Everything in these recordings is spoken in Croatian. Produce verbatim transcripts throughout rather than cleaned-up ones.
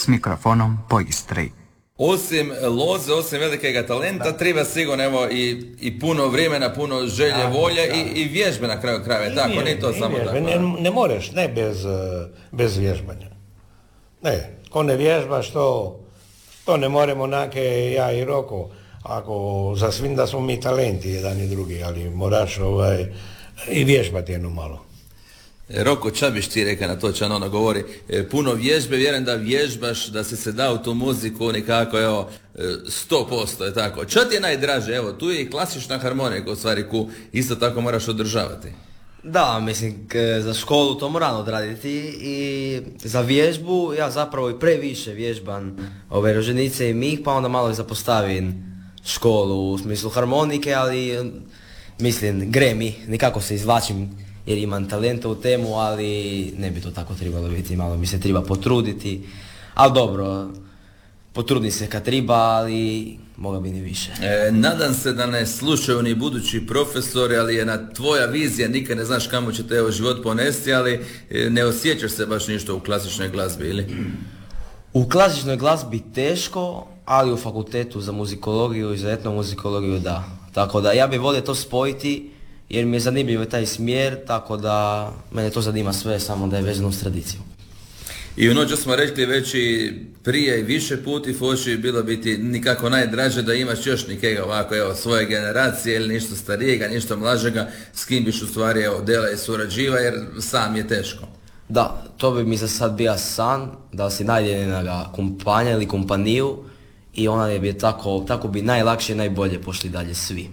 mikrofonom po Istri. Osim loze, osim velikega talenta, treba sigurno evo i, i puno vremena, puno želje, Da, volje da. i, i vježbe na kraju krajeva. I Tako, vježbe, nije to i samo vježbe. tako. Ne, ne moreš, ne bez, eh, bez vježbanja. Ne, ko ne vježbaš to, to ne moremo nake ja i Roko, ako za svim da smo mi talenti jedan i drugi, ali moraš ovaj, i vježbati jedno malo. Roko, ča biš ti reka na to, ča ono govori, e, puno vježbe, vjerujem da vježbaš, da si se dao u tu muziku nekako, evo, sto posto je tako. Ča ti je najdraže, evo, tu je i klasična harmonika, u stvari, ku isto tako moraš održavati. Da, mislim, k- za školu to moram odraditi i za vježbu ja zapravo i previše vježbam ove roženice i mih, pa onda malo i zapostavim školu u smislu harmonike, ali eh, mislim, gre mi, nikako se izvlačim jer imam talenta u temu, ali ne bi to tako trebalo biti, malo mi se treba potruditi, ali dobro, potrudim se kad treba, ali moga bi ni više. E, nadam se da ne slušaju ni budući profesori, ali je na tvoja vizija, nikad ne znaš kamo će te evo život ponesti, ali e, ne osjećaš se baš ništa u klasičnoj glazbi, ili? U klasičnoj glazbi teško, ali u fakultetu za muzikologiju i za etnomuzikologiju da. Tako da ja bih volio to spojiti jer mi je zanimljiv taj smjer, tako da mene to zanima sve, samo da je vezano uz tradiciju. I u noću smo rekli već i prije i više puti, Foši, bilo bi ti nikako najdraže da imaš još nikega ovako, evo, svoje generacije ili ništa starijega, ništa mlažega, s kim biš u stvari, evo, dela i surađiva, jer sam je teško. Da, to bi mi za sad bio san, da si najde jednoga kumpanja ili kompaniju i ona je bi tako, tako bi najlakše i najbolje pošli dalje svi.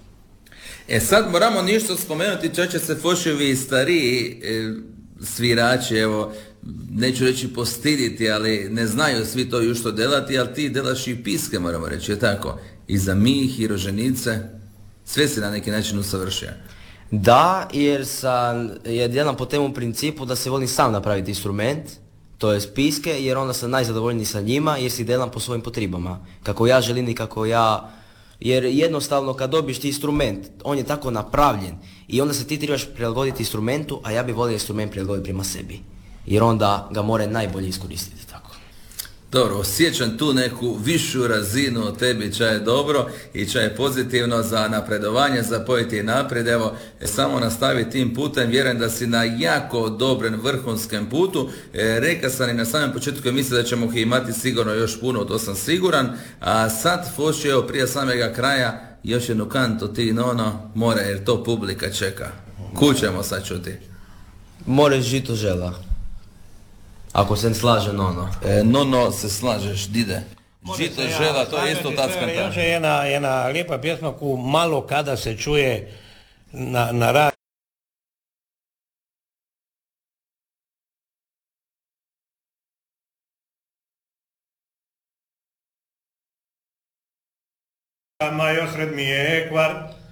E sad moramo ništa spomenuti, čak će se Foševi stariji e, svirači, evo, neću reći postiditi, ali ne znaju svi to ju što delati, ali ti delaš i piske, moramo reći, je tako? I za mih, i roženice, sve si na neki način usavršio. Da, jer sam jedan po temu principu da se volim sam napraviti instrument, to je spiske, jer onda sam najzadovoljniji sa njima, jer si delam po svojim potrebama. Kako ja želim i kako ja... Jer jednostavno kad dobiš ti instrument, on je tako napravljen i onda se ti trebaš prilagoditi instrumentu, a ja bih volio instrument prilagoditi prema sebi. Jer onda ga more najbolje iskoristiti tako. Dobro, osjećam tu neku višu razinu od tebi, ča je dobro i ča je pozitivno za napredovanje, za pojeti naprijed. Evo, samo nastavi tim putem, vjerujem da si na jako dobren vrhunskem putu. E, reka sam i na samom početku emisije da ćemo ih imati sigurno još puno, to sam siguran. A sad, Foši, evo, prije samega kraja, još jednu kantu ti, Nono, more, jer to publika čeka. Kućemo sad čuti. More žito žela. Ako se ne slaže Nono. E, Nono, se slažeš, dide. Žito žela, to je isto tackan. Još je jedna, jedna lijepa pjesma koju malo kada se čuje na, na rad. Ma još red mi je kvart.